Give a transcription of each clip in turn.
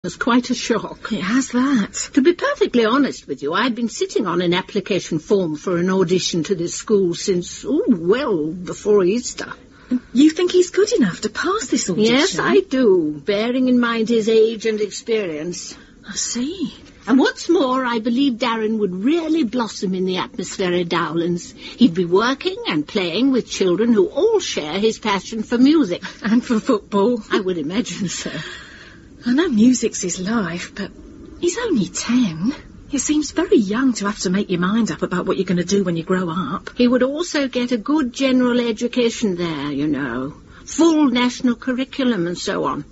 was quite a shock. It has that. To be perfectly honest with you, I'd been sitting on an application form for an audition to this school since, well before Easter. You think he's good enough to pass this audition? Yes, I do, bearing in mind his age and experience. I see. And what's more, I believe Darren would really blossom in the atmosphere at Dowlands. He'd be working and playing with children who all share his passion for music. And for football. I would imagine so. I know music's his life, but he's only 10. It seems very young to have to make your mind up about what you're going to do when you grow up. He would also get a good general education there, you know. Full national curriculum and so on.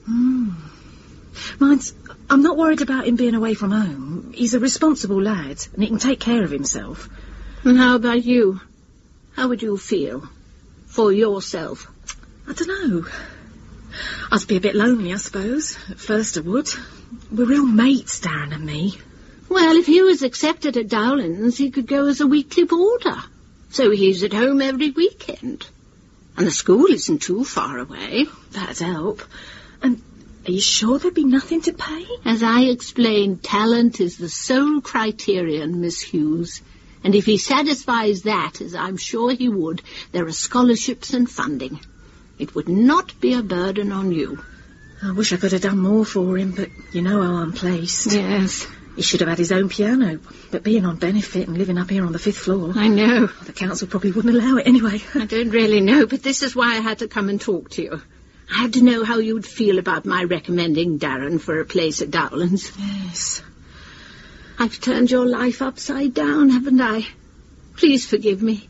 I'm not worried about him being away from home. He's a responsible lad, and he can take care of himself. And how about you? How would you feel? For yourself? I don't know. I'd be a bit lonely, I suppose. At first I would. We're real mates, Darren and me. Well, if he was accepted at Dowlands, he could go as a weekly boarder. So he's at home every weekend. And the school isn't too far away. That'd help. And are you sure there'd be nothing to pay? As I explained, talent is the sole criterion, Miss Hughes. And if he satisfies that, as I'm sure he would, there are scholarships and funding. It would not be a burden on you. I wish I could have done more for him, but you know how I'm placed. Yes. He should have had his own piano, but being on benefit and living up here on the 5th floor... I know. The council probably wouldn't allow it anyway. I don't really know, but this is why I had to come and talk to you. I had to know how you'd feel about my recommending Darren for a place at Dowlands. Yes. I've turned your life upside down, haven't I? Please forgive me.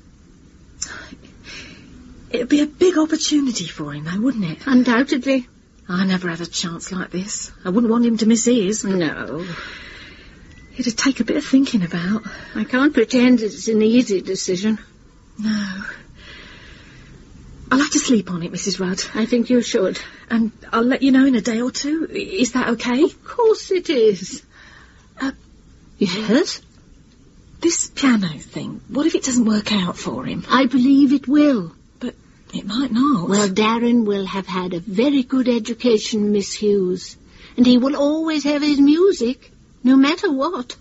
It'd be a big opportunity for him, though, wouldn't it? Undoubtedly. I never had a chance like this. I wouldn't want him to miss his. No. It'd take a bit of thinking about. I can't pretend it's an easy decision. No. I'll have to sleep on it, Mrs. Rudd. I think you should. And I'll let you know in a day or two. Is that okay? Of course it is. Yes? This piano thing, what if it doesn't work out for him? I believe it will. But it might not. Well, Darren will have had a very good education, Miss Hughes. And he will always have his music, no matter what.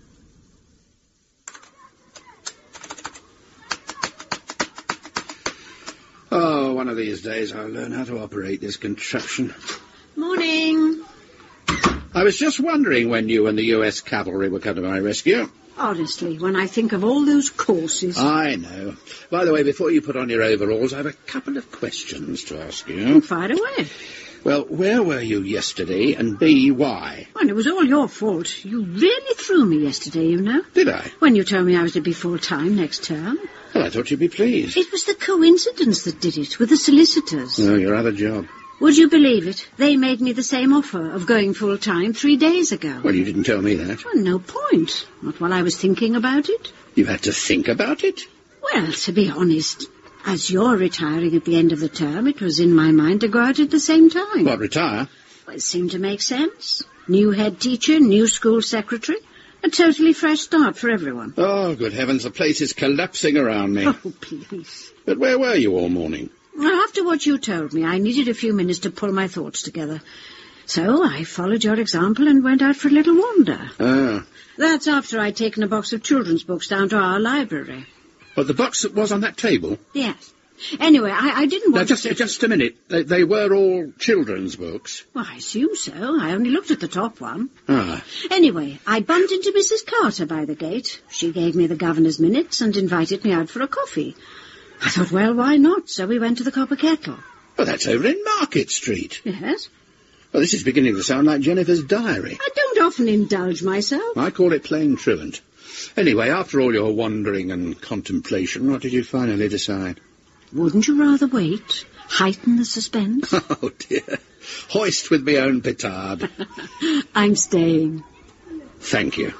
Oh, one of these days I'll learn how to operate this contraption. Morning. I was just wondering when you and the US cavalry would come to my rescue. Honestly, when I think of all those courses... I know. By the way, before you put on your overalls, I have a couple of questions to ask you. Fire away. Well, where were you yesterday, and B, why? Well, it was all your fault. You really threw me yesterday, you know. Did I? When you told me I was to be full-time next term. Well, I thought you'd be pleased. It was the coincidence that did it, with the solicitors. Oh, your other job. Would you believe it? They made me the same offer of going full-time 3 days ago. Well, you didn't tell me that. Well, no point. Not while I was thinking about it. You had to think about it? Well, to be honest, as you're retiring at the end of the term, it was in my mind to go out at the same time. What, retire? Well, it seemed to make sense. New head teacher, new school secretary. A totally fresh start for everyone. Oh, good heavens, the place is collapsing around me. Oh, please. But where were you all morning? Well, after what you told me, I needed a few minutes to pull my thoughts together. So I followed your example and went out for a little wander. Ah. That's after I'd taken a box of children's books down to our library. But the box that was on that table? Yes. Anyway, I didn't want to... Just a minute. They were all children's books? Well, I assume so. I only looked at the top one. Ah. Anyway, I bumped into Mrs. Carter by the gate. She gave me the governor's minutes and invited me out for a coffee. I thought, well, why not? So we went to the Copper Kettle. Well, that's over in Market Street. Yes. Well, this is beginning to sound like Jennifer's diary. I don't often indulge myself. I call it plain truant. Anyway, after all your wandering and contemplation, what did you finally decide? Wouldn't you rather wait? Heighten the suspense? Oh, dear. Hoist with my own petard. I'm staying. Thank you.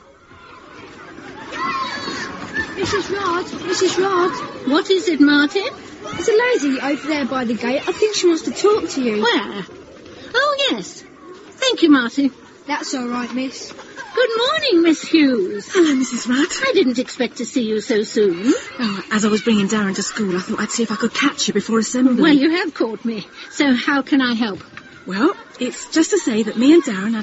Mrs. Rudd. What is it, Martin? There's a lady over there by the gate. I think she wants to talk to you. Where? Oh, yes. Thank you, Martin. That's all right, miss. Good morning, Miss Hughes. Hello, Mrs. Rudd. I didn't expect to see you so soon. Oh, as I was bringing Darren to school, I thought I'd see if I could catch you before assembly. Well, you have caught me. So how can I help? Well, it's just to say that me and Darren